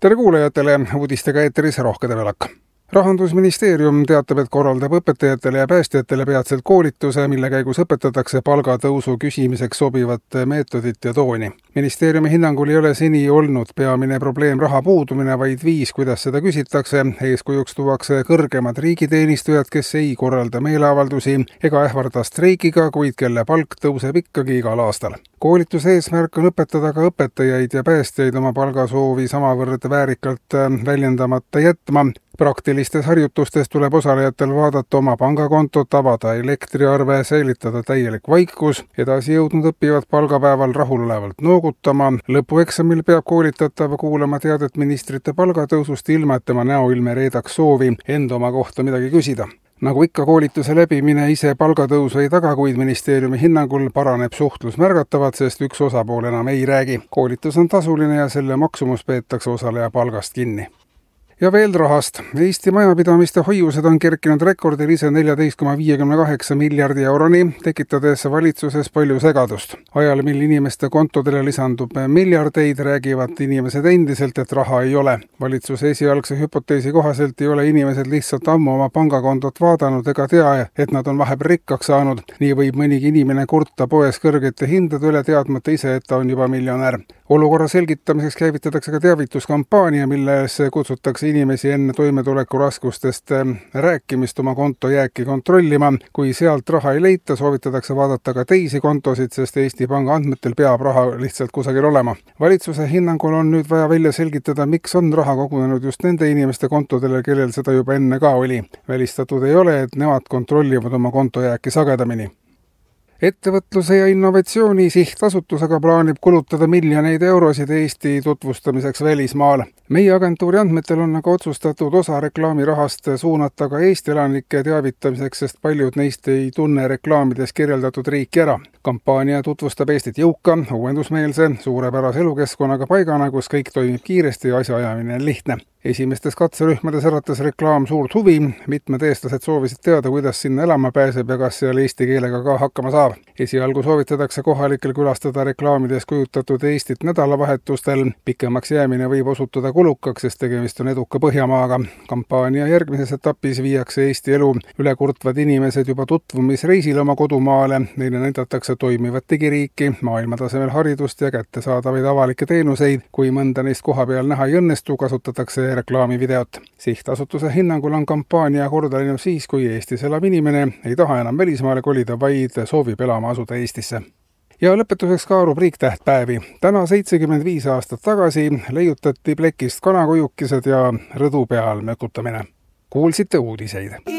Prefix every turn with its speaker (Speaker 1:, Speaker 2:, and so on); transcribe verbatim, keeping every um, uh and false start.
Speaker 1: tere kuulajatele, uudistega eetris Rohke Develak. Rahandusministeerium teatab, et korraldab õpetajatele ja päästjatele peatselt koolituse, mille käigus õpetatakse palgatõusu küsimiseks sobivat meetodit ja tooni. Ministeeriumi hinnangul ei ole seni olnud peamine probleem raha puudumine, vaid viis, kuidas seda küsitakse. Eeskujuks tuuakse kõrgemad riigiteenistujad, kes ei korralda meeleavaldusi ega ähvarda streikiga, kuid kelle palk tõuseb ikkagi igal aastal. Koolituse eesmärk on õpetada ka õpetajaid ja päästjaid oma palgasoovi samavõrd väärikalt väljendamata jätma. Praktilistes harjutustes tuleb osalejatel vaadata oma pangakontot, avada elektriarve, säilitada täielik vaikus. Edasi jõudnud õpivad palgapäeval rahulolevalt noogutama. Lõpueksamil peab koolitatav kuulama teadet ministrite palgatõusust ilma, et tema näoilme reedaks soovi enda oma kohta midagi küsida. Nagu ikka koolituse läbimine ise palgatõusu ei taga, kuid ministeeriumi hinnangul paraneb suhtlus märgatavad, sest üks osapool enam ei räägi. Koolitus on tasuline ja selle maksumus peetakse osaleja palgast kinni. Ja veel rahast. Eesti majapidamiste hoiused on kerkinud rekordilise neliteist koma viiekümne kaheksa miljardi euroni, tekitades valitsuses palju segadust. Ajal, mil inimeste kontodele lisandub miljardeid, räägivad inimesed endiselt, et raha ei ole. Valitsuse esialgse hüpoteesi kohaselt ei ole inimesed lihtsalt ammu oma pangakontot vaadanud ega tea, et nad on vahepeal rikkaks saanud. Nii võib mõnigi inimene kurta poes kõrgete hindade üle teadmata ise, et ta on juba miljonär. Olukorra selgitamiseks käivitatakse ka teavituskampaania, milles kutsutakse inimesi enne toimetuleku raskustest rääkimist oma konto jääki kontrollima. Kui sealt raha ei leita, soovitatakse vaadata ka teisi kontosid, sest Eesti Panga andmetel peab raha lihtsalt kusagil olema. Valitsuse hinnangul on nüüd vaja välja selgitada, miks on raha kogunenud just nende inimeste kontodele, kellel seda juba enne ka oli. Välistatud ei ole, et nemad kontrollivad oma konto jääki sagedamini. Ettevõtluse ja innovatsiooni sihtasutus aga plaanib kulutada miljoneid eurosid Eesti tutvustamiseks välismaal. Meie agentuuri andmetel on aga otsustatud osa reklaamirahast suunata ka Eesti elanike teavitamiseks, sest paljud neist ei tunne reklaamides kirjeldatud riiki ära. Kampaania tutvustab Eestit jõuka, uuendusmeelse, suurepärase elukeskkonnaga paigana, kus kõik toimib kiiresti ja asjaajamine on lihtne. Esimestes katserühmades äratas reklaam suurt huvi. Mitmed eestlased soovisid teada, kuidas sinna elama pääseb ja kas seal eesti keelega ka hakkama saab. Esialgu soovitatakse kohalikel külastada reklaamides kujutatud Eestit nädalavahetustel. Pikemaks jäämine võib osutuda kulukaks, sest tegemist on eduka Põhjamaaga. Kampaania järgmises etapis viiakse Eesti elu üle kurtvad inimesed juba tutvumisreisil oma kodumaale. Neile näidatakse toimivat digiriiki, maailmatasemel haridust ja kättesaadavaid avalikke teenuseid. Kui mõnda neist koha peal näha ei õnnestu, kasutatakse reklaamivideot. Sihtasutuse hinnangul on kampaania korda läinud siis, kui Eestis elav inimene ei taha enam välismaale kolida, vaid soovib elama asuda Eestisse. Ja lõpetuseks ka rubriiktähtpäevi. Täna seitsekümmend viis aastat tagasi leiutati plekist kanakujukised ja rõdu peal mökutamine. Kuulsite uudiseid.